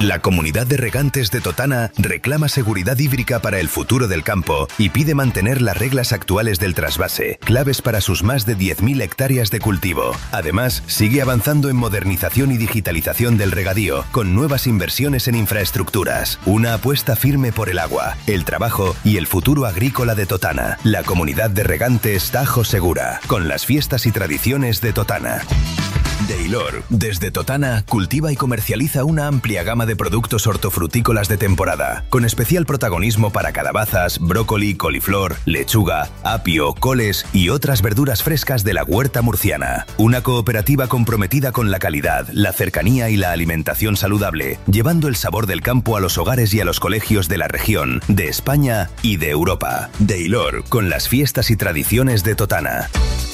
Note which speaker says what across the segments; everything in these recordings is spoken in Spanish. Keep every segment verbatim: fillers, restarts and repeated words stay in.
Speaker 1: La comunidad de regantes de Totana reclama seguridad hídrica para el futuro del campo y pide mantener las reglas actuales del trasvase, claves para sus más de diez mil hectáreas de cultivo. Además, sigue avanzando en modernización y digitalización del regadío, con nuevas inversiones en infraestructuras. Una apuesta firme por el agua, el trabajo y el futuro agrícola de Totana. La comunidad de regantes Tajo Segura, con las fiestas y tradiciones de Totana. Daylor, desde Totana, cultiva y comercializa una amplia gama de productos hortofrutícolas de temporada, con especial protagonismo para calabazas, brócoli, coliflor, lechuga, apio, coles y otras verduras frescas de la huerta murciana. Una cooperativa comprometida con la calidad, la cercanía y la alimentación saludable, llevando el sabor del campo a los hogares y a los colegios de la región, de España y de Europa. Daylor, con las fiestas y tradiciones de Totana.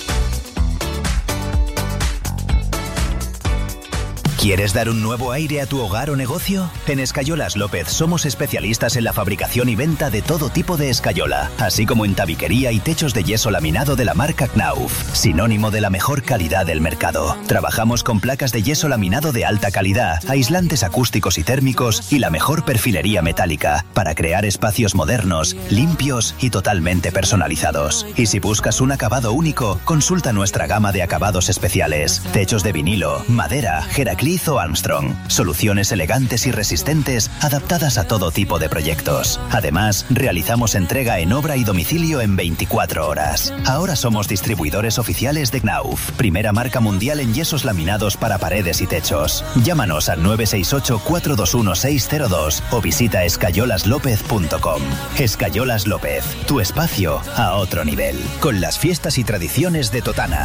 Speaker 2: ¿Quieres dar un nuevo aire a tu hogar o negocio? En Escayolas López somos especialistas en la fabricación y venta de todo tipo de escayola, así como en tabiquería y techos de yeso laminado de la marca Knauf, sinónimo de la mejor calidad del mercado. Trabajamos con placas de yeso laminado de alta calidad, aislantes acústicos y térmicos y la mejor perfilería metálica para crear espacios modernos, limpios y totalmente personalizados. Y si buscas un acabado único, consulta nuestra gama de acabados especiales, techos de vinilo, madera, Heraclid o Armstrong. Soluciones elegantes y resistentes adaptadas a todo tipo de proyectos. Además, realizamos entrega en obra y domicilio en veinticuatro horas. Ahora somos distribuidores oficiales de Knauf, primera marca mundial en yesos laminados para paredes y techos. Llámanos al nueve seis ocho, cuatro dos uno, seis cero dos o visita escayolas lópez punto com. Escayolas López, tu espacio a otro nivel. Con las fiestas y tradiciones de Totana.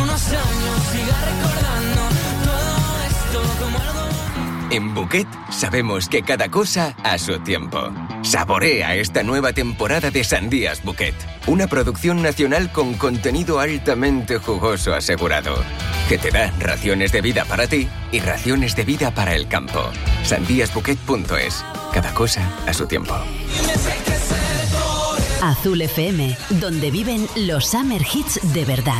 Speaker 3: En Bouquet sabemos que cada cosa a su tiempo. Saborea esta nueva temporada de Sandías Bouquet, una producción nacional con contenido altamente jugoso asegurado, que te da raciones de vida para ti y raciones de vida para el campo. sandías bouquet punto es. Cada cosa a su tiempo.
Speaker 4: Azul F M, donde viven los Summer Hits de verdad.